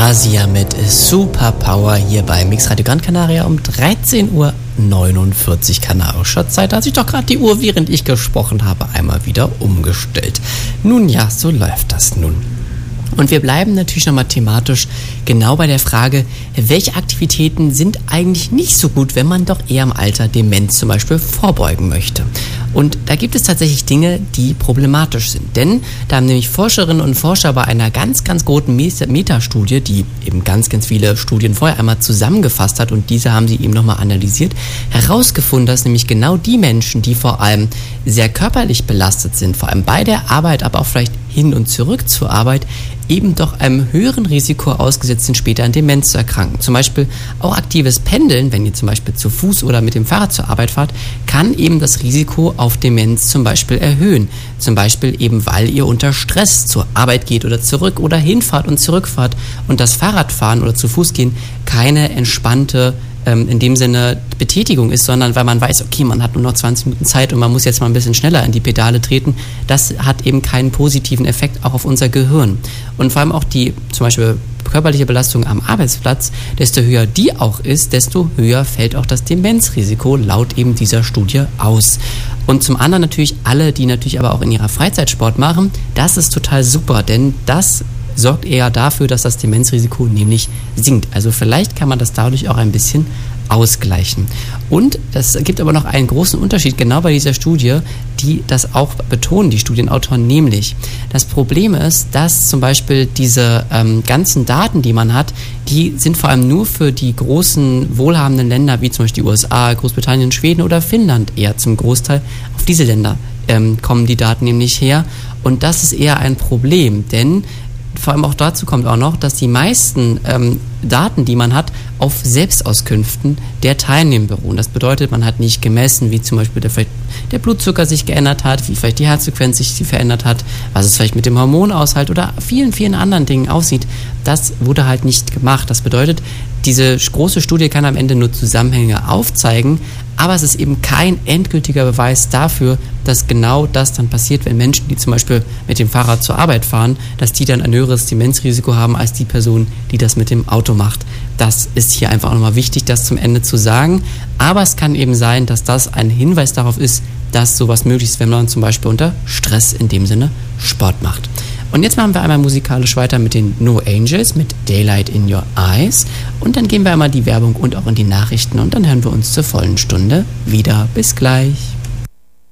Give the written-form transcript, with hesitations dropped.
Anastasia mit Superpower hier bei Mixradio Gran Canaria um 13:49 Uhr kanarischer Zeit. Da hat sich doch gerade die Uhr, während ich gesprochen habe, einmal wieder umgestellt. Nun ja, so läuft das nun. Und wir bleiben natürlich nochmal thematisch genau bei der Frage, welche Aktivitäten sind eigentlich nicht so gut, wenn man doch eher im Alter Demenz zum Beispiel vorbeugen möchte. Und da gibt es tatsächlich Dinge, die problematisch sind. Denn da haben nämlich Forscherinnen und Forscher bei einer ganz, ganz großen Metastudie, die eben ganz, ganz viele Studien vorher einmal zusammengefasst hat und diese haben sie eben nochmal analysiert, herausgefunden, dass nämlich genau die Menschen, die vor allem sehr körperlich belastet sind, vor allem bei der Arbeit, aber auch vielleicht hin und zurück zur Arbeit, eben doch einem höheren Risiko ausgesetzt sind, später an Demenz zu erkranken. Zum Beispiel auch aktives Pendeln, wenn ihr zum Beispiel zu Fuß oder mit dem Fahrrad zur Arbeit fahrt, kann eben das Risiko auf Demenz zum Beispiel erhöhen. Zum Beispiel eben, weil ihr unter Stress zur Arbeit geht oder zurück oder hinfahrt und zurückfahrt und das Fahrradfahren oder zu Fuß gehen keine entspannte in dem Sinne Betätigung ist, sondern weil man weiß, okay, man hat nur noch 20 Minuten Zeit und man muss jetzt mal ein bisschen schneller in die Pedale treten. Das hat eben keinen positiven Effekt auch auf unser Gehirn. Und vor allem auch die zum Beispiel körperliche Belastung am Arbeitsplatz, desto höher die auch ist, desto höher fällt auch das Demenzrisiko laut eben dieser Studie aus. Und zum anderen natürlich alle, die natürlich aber auch in ihrer Freizeit Sport machen, das ist total super, denn das sorgt eher dafür, dass das Demenzrisiko nämlich sinkt. Also vielleicht kann man das dadurch auch ein bisschen ausgleichen. Und das gibt aber noch einen großen Unterschied, genau bei dieser Studie, die das auch betonen, die Studienautoren, nämlich das Problem ist, dass zum Beispiel diese ganzen Daten, die man hat, die sind vor allem nur für die großen wohlhabenden Länder, wie zum Beispiel die USA, Großbritannien, Schweden oder Finnland eher zum Großteil. Auf diese Länder kommen die Daten nämlich her. Und das ist eher ein Problem, denn vor allem auch dazu kommt auch noch, dass die meisten Daten, die man hat, auf Selbstauskünften der Teilnehmer beruhen. Das bedeutet, man hat nicht gemessen, wie zum Beispiel der Blutzucker sich geändert hat, wie vielleicht die Herzfrequenz sich verändert hat, was es vielleicht mit dem Hormonaushalt oder vielen, vielen anderen Dingen aussieht. Das wurde halt nicht gemacht. Das bedeutet, diese große Studie kann am Ende nur Zusammenhänge aufzeigen, aber es ist eben kein endgültiger Beweis dafür, dass genau das dann passiert, wenn Menschen, die zum Beispiel mit dem Fahrrad zur Arbeit fahren, dass die dann ein höheres Demenzrisiko haben als die Person, die das mit dem Auto macht. Das ist hier einfach auch nochmal wichtig, das zum Ende zu sagen. Aber es kann eben sein, dass das ein Hinweis darauf ist, dass sowas möglich ist, wenn man zum Beispiel unter Stress in dem Sinne Sport macht. Und jetzt machen wir einmal musikalisch weiter mit den No Angels, mit Daylight in Your Eyes. Und dann gehen wir einmal die Werbung und auch in die Nachrichten und dann hören wir uns zur vollen Stunde wieder. Bis gleich.